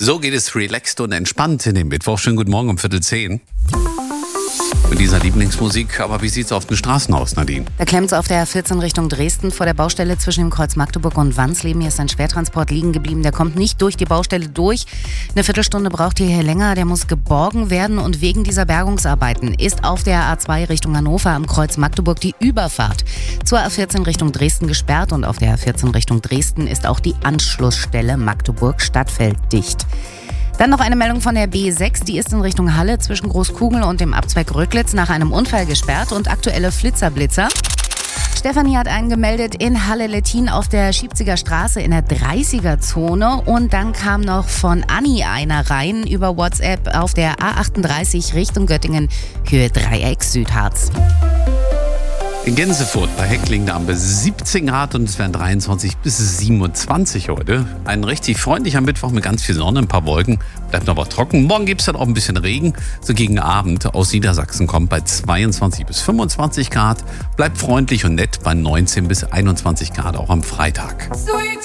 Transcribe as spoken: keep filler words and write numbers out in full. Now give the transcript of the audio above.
So geht es relaxed und entspannt in den Mittwoch. Schönen guten Morgen um Viertel zehn. Mit dieser Lieblingsmusik. Aber wie sieht's auf den Straßen aus, Nadine? Da klemmt es auf der A vierzehn Richtung Dresden vor der Baustelle zwischen dem Kreuz Magdeburg und Wansleben. Hier ist ein Schwertransport liegen geblieben. Der kommt nicht durch die Baustelle durch. Eine Viertelstunde braucht ihr hier länger. Der muss geborgen werden. Und wegen dieser Bergungsarbeiten ist auf der A zwei Richtung Hannover am Kreuz Magdeburg die Überfahrt zur A vierzehn Richtung Dresden gesperrt. Und auf der A vierzehn Richtung Dresden ist auch die Anschlussstelle Magdeburg-Stadtfeld dicht. Dann noch eine Meldung von der B sechs, die ist in Richtung Halle zwischen Großkugel und dem Abzweig Röcklitz nach einem Unfall gesperrt und aktuelle Flitzerblitzer. Stefanie hat einen gemeldet in Halle-Lettin auf der Schiebziger Straße in der dreißiger-Zone und dann kam noch von Anni einer rein über WhatsApp auf der A achtunddreißig Richtung Göttingen, Höhe Dreieck Südharz. In Gänsefurt bei Heckling der Ampel siebzehn Grad und es werden dreiundzwanzig bis siebenundzwanzig heute. Ein richtig freundlicher Mittwoch mit ganz viel Sonne, ein paar Wolken, bleibt aber trocken. Morgen gibt es dann auch ein bisschen Regen. So gegen Abend aus Niedersachsen kommt bei zweiundzwanzig bis fünfundzwanzig Grad. Bleibt freundlich und nett bei neunzehn bis einundzwanzig Grad auch am Freitag. Sweet